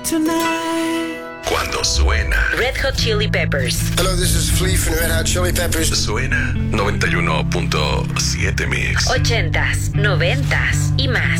Cuando suena Red Hot Chili Peppers. Hello, this is Flea from Red Hot Chili Peppers. Suena 91.7 Mix. 80s, 90s y más.